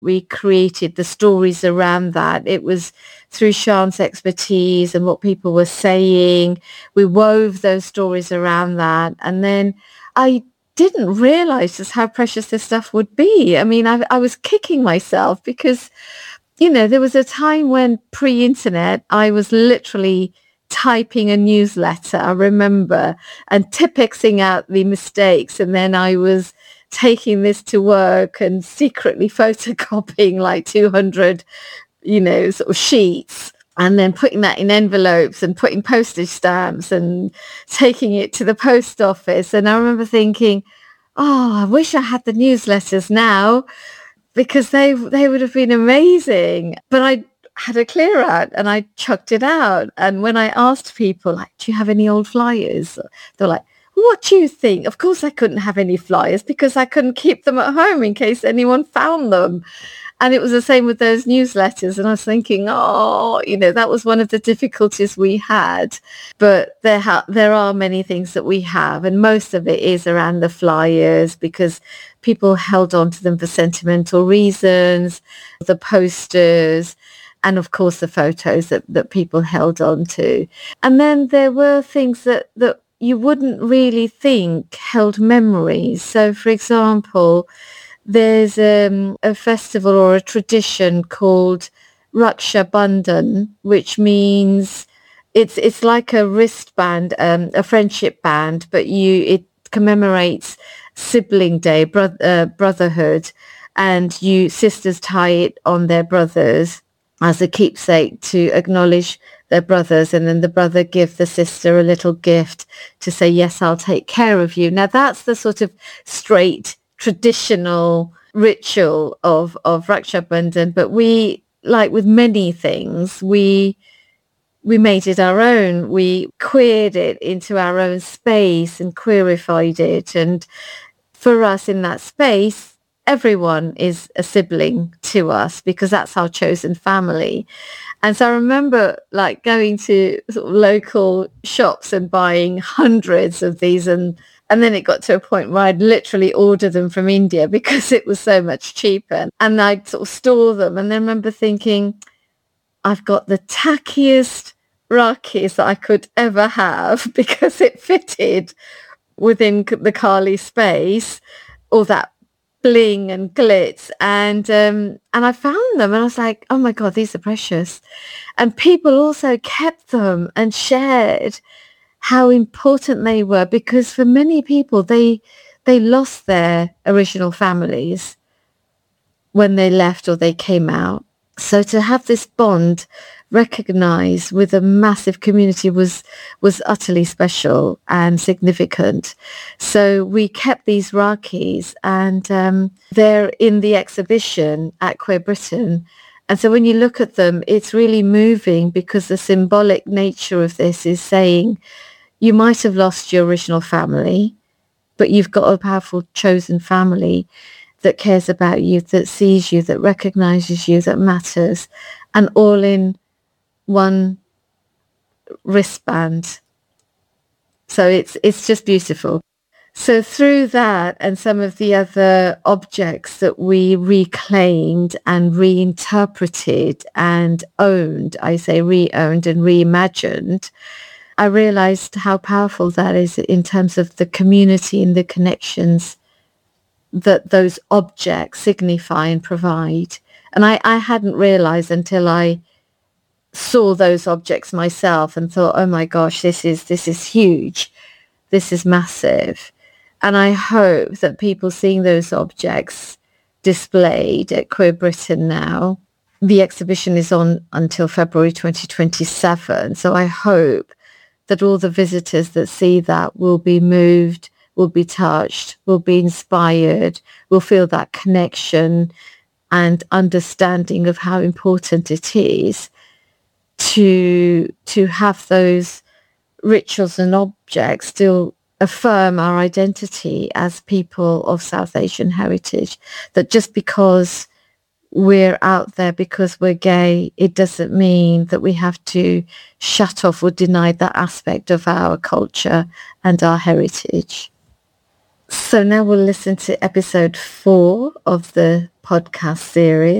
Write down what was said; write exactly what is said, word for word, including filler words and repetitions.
We created the stories around that. It was through Sian's expertise and what people were saying. We wove those stories around that. And then I didn't realize just how precious this stuff would be. I mean, I, I was kicking myself because, you know, there was a time when pre-internet, I was literally typing a newsletter, I remember, and Tipp-Exing out the mistakes. And then I was taking this to work and secretly photocopying like two hundred, you know, sort of sheets, and then putting that in envelopes and putting postage stamps and taking it to the post office. And I remember thinking, oh, I wish I had the newsletters now, because they they would have been amazing. But I had a clear out and I chucked it out. And when I asked people, like, do you have any old flyers? They're like, what do you think? Of course I couldn't have any flyers because I couldn't keep them at home in case anyone found them. And it was the same with those newsletters. And I was thinking, oh, you know, that was one of the difficulties we had. But there, ha- there are many things that we have. And most of it is around the flyers because people held on to them for sentimental reasons, the posters, and of course the photos that, that people held on to. And then there were things that, that you wouldn't really think held memories. So, for example, there's um, a festival or a tradition called Raksha Bandhan, which means it's it's like a wristband, um, a friendship band, but you it commemorates sibling day, bro- uh, brotherhood, and you sisters tie it on their brothers as a keepsake to acknowledge their brothers, and then the brother give the sister a little gift to say, yes, I'll take care of you. Now that's the sort of straight traditional ritual of, of Raksha Bandhan, but we, like with many things, we we made it our own. We queered it into our own space and queerified it. And for us in that space, everyone is a sibling to us because that's our chosen family. And so I remember like going to sort of local shops and buying hundreds of these, and and then it got to a point where I'd literally order them from India because it was so much cheaper. And I'd sort of store them. And then remember thinking, I've got the tackiest Rakis that I could ever have because it fitted within the Kali space, all that bling and glitz, and um, and I found them and I was like, oh my God, these are precious. And people also kept them and shared how important they were, because for many people they they lost their original families when they left or they came out. So to have this bond recognized with a massive community was was utterly special and significant. So we kept these Rakis, and um, they're in the exhibition at Queer Britain. And so when you look at them, it's really moving because the symbolic nature of this is saying you might have lost your original family, but you've got a powerful chosen family that cares about you, that sees you, that recognizes you, that matters, and all in one wristband. So it's it's just beautiful. So through that and some of the other objects that we reclaimed and reinterpreted and owned, I say re-owned and reimagined, I realized how powerful that is in terms of the community and the connections that those objects signify and provide. And I, I hadn't realized until I saw those objects myself and thought, oh my gosh, this is this is huge. This is massive. And I hope that people seeing those objects displayed at Queer Britain now, the exhibition is on until February twenty twenty-seven. So I hope that all the visitors that see that will be moved, will be touched, will be inspired, will feel that connection and understanding of how important it is to to have those rituals and objects still affirm our identity as people of South Asian heritage. That just because we're out there, because we're gay, it doesn't mean that we have to shut off or deny that aspect of our culture and our heritage. So now we'll listen to episode four of the podcast series.